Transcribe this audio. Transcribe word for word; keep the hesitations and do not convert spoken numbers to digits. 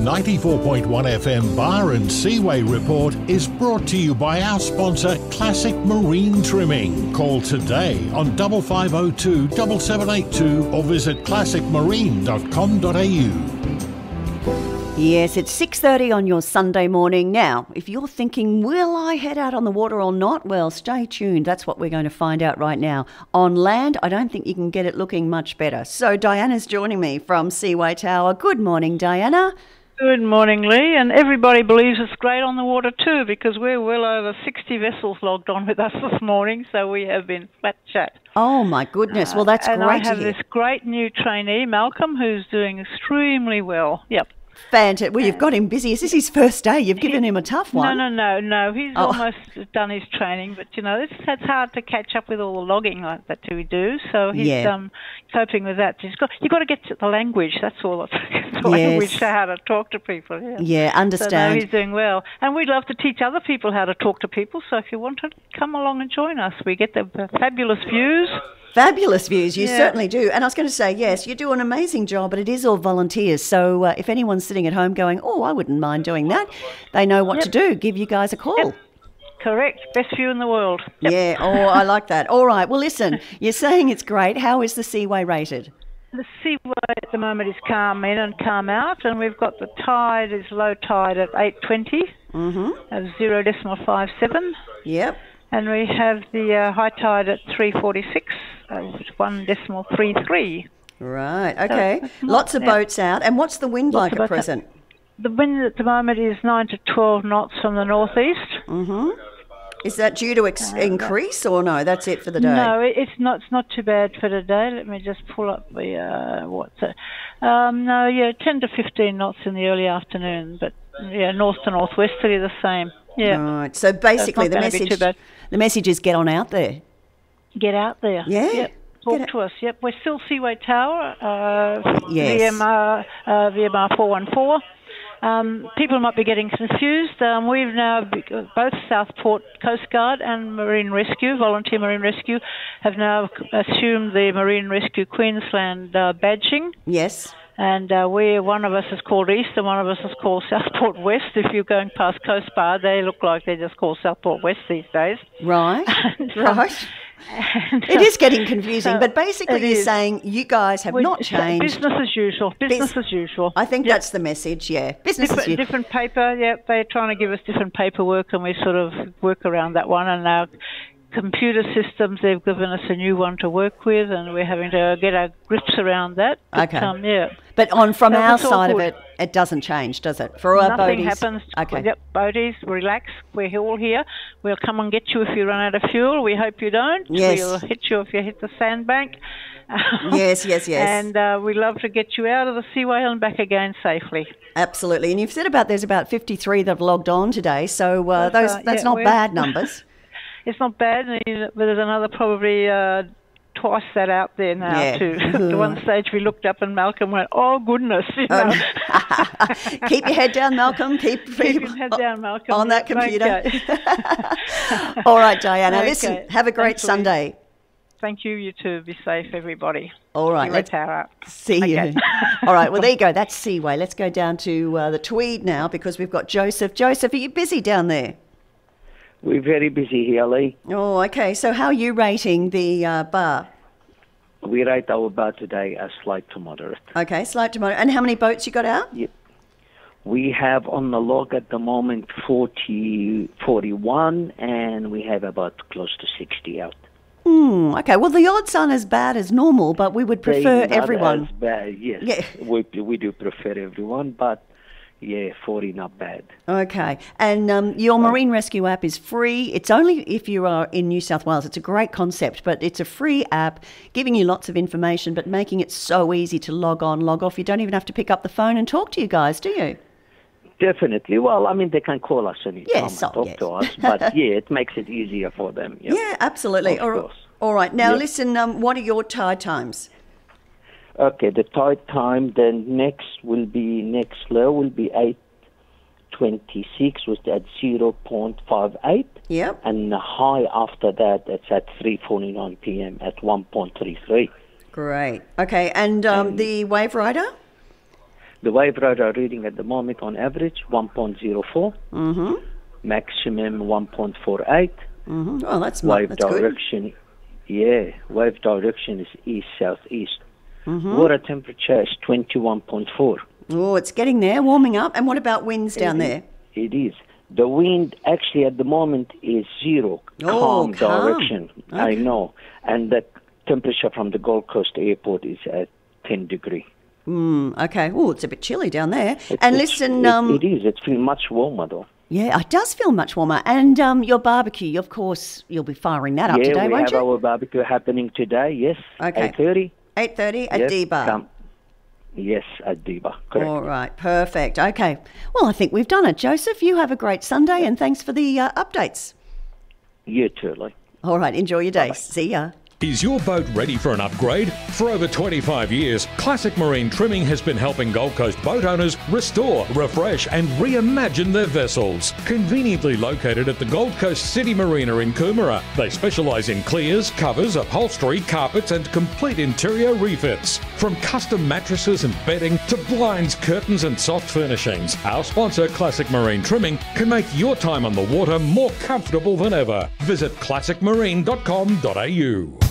ninety-four point one F M Bar and Seaway Report is brought to you by our sponsor Classic Marine Trimming. Call today on five five zero two seven seven eight two or visit classic marine dot com dot a u. Yes, it's six thirty on your Sunday morning. Now, if you're thinking, will I head out on the water or not? Well, stay tuned. That's what we're going to find out right now. On land, I don't think you can get it looking much better. So Diana's joining me from Seaway Tower. Good morning, Diana. Good morning, Lee. And everybody believes it's great on the water too, because we're well over sixty vessels logged on with us this morning, so we have been flat chat. Oh, my goodness. Well, that's uh, great to hear. And I have this great new trainee, Malcolm, who's doing extremely well. Yep. Fantastic. Well, you've got him busy. Is this his first day? You've given him a tough one. No, no, no, no. He's oh. almost done his training, but, you know, it's, it's hard to catch up with all the logging like that we do, so he's yeah. um, coping with that. He's got, you've got to get to the language, that's all. The yes. language, how to talk to people. Yeah, yeah understand. So, no, he's doing well. And we'd love to teach other people how to talk to people, so if you want to, come along and join us. We get the, the fabulous views. Fabulous views, you yeah. certainly do. And I was going to say, yes, you do an amazing job, but it is all volunteers. So uh, if anyone's sitting at home going, oh, I wouldn't mind doing that, they know what yep. to do. Give you guys a call. Yep. Correct. Best view in the world. Yep. Yeah, oh, I like that. All right, well, listen, you're saying it's great. How is the Seaway rated? The Seaway at the moment is calm in and calm out, and we've got the tide is low tide at eight twenty, mm-hmm. of zero point five seven. Yep. And we have the uh, high tide at three forty-six, uh, one point three three. Right, okay. So not, Lots of yeah. boats out. And what's the wind Lots like at present? Out. The wind at the moment is nine to twelve knots from the northeast. Mm-hmm. Is that due to ex- uh, increase or no? That's it for the day? No, it's not. It's not too bad for today. Let me just pull up the uh, what's it? Um, no, yeah, ten to fifteen knots in the early afternoon, but yeah, north to northwesterly the same. Yeah. Right. So basically, so the message the message is get on out there. Get out there. Yeah. Yep. Talk to us. Yep. We're still Seaway Tower. Uh, yes. V M R uh, V M R four one four. Um, people might be getting confused. Um, we've now, both Southport Coast Guard and Marine Rescue, Volunteer Marine Rescue, have now assumed the Marine Rescue Queensland uh, badging. Yes. And uh, we, one of us is called East and one of us is called Southport West. If you're going past Coast Bar, they look like they're just called Southport West these days. Right, and, right. Um, And, it is getting confusing, so but basically you're is. saying you guys have we, not changed. Business as usual. Business Bus- as usual. I think yep. that's the message, yeah. Business different, as usual. Different paper, yeah. They're trying to give us different paperwork and we sort of work around that one. And our computer systems, they've given us a new one to work with and we're having to get our grips around that. But, okay. Um, yeah. But on from so our side of it, it doesn't change, does it? For our Nothing boaties? happens. Okay. Yep, boaties, relax. We're all here. We'll come and get you if you run out of fuel. We hope you don't. Yes. We'll hit you if you hit the sandbank. yes, yes, yes. And uh, we love to get you out of the Seaway and back again safely. Absolutely. And you've said about there's about fifty-three that have logged on today, so uh, those uh, that's yeah, not bad numbers. It's not bad, but there's another probably uh, twice that out there now yeah. too. At one stage we looked up and Malcolm went, oh goodness. You know? Oh, keep your head down, Malcolm. Keep, keep your head down, Malcolm. On that computer. Okay. All right, Diana. Okay. Listen, have a great Thanks, Sunday. Louise. Thank you. You too. Be safe, everybody. All right. Let's tower. See okay. you. All right. Well, there you go. That's Seaway. Let's go down to uh, the Tweed now because we've got Joseph. Joseph, are you busy down there? We're very busy here, Lee. Oh, okay. So how are you rating the uh, bar? We rate our bar today as slight to moderate. Okay, slight to moderate. And how many boats you got out? Yep. We have on the log at the moment forty, forty-one, and we have about close to sixty out. Hmm, okay, well, the odds aren't as bad as normal, but we would prefer They're not everyone. As bad, yes. Yeah. We, we do prefer everyone, but yeah, forty not bad. Okay, and um, your Marine Rescue app is free. It's only if you are in New South Wales. It's a great concept, but it's a free app giving you lots of information, but making it so easy to log on, log off. You don't even have to pick up the phone and talk to you guys, do you? Definitely. Well, I mean, they can call us anytime yes, and oh, talk yes. to us, but yeah, it makes it easier for them. Yep. Yeah, absolutely. Of All, course. All right. Now, yep. listen, um, what are your tide times? Okay, the tide time then next will be, next low will be eight twenty-six, was at zero point five eight. Yep. And the high after that, that's at three forty-nine p.m. at one point three three. Great. Okay, and um, And- the Wave Rider? The wave radar reading at the moment on average one point zero four, Mm-hmm. maximum one point four eight. Mm-hmm. Oh, that's Wave that's good. direction, yeah, wave direction is east southeast. Mm-hmm. Water temperature is twenty-one point four. Oh, it's getting there, warming up. And what about winds down there? It is. The wind actually at the moment is zero, Oh, calm, calm. direction. I Okay. know. And the temperature from the Gold Coast airport is at ten degree. Mm, okay. Oh, it's a bit chilly down there. It- and it's- listen, it, um, it is. It feels much warmer though. yeah, it does feel much warmer. And um, your barbecue, of course, you'll be firing that up yeah, today, we won't have you? our barbecue happening today. Yes. Okay. eight thirty. eight thirty at Yes, D-Bar. come. Yes, at Diba. Correct. All right, perfect. Okay. Well, I think we've done it. Joseph, you have a great Sunday and thanks for the uh, updates. You too, Lee. All right, enjoy your day. See ya. Is your boat ready for an upgrade? For over twenty-five years, Classic Marine Trimming has been helping Gold Coast boat owners restore, refresh and reimagine their vessels. Conveniently located at the Gold Coast City Marina in Coomera, they specialise in clears, covers, upholstery, carpets and complete interior refits. From custom mattresses and bedding to blinds, curtains and soft furnishings, our sponsor Classic Marine Trimming can make your time on the water more comfortable than ever. Visit classic marine dot com dot a u.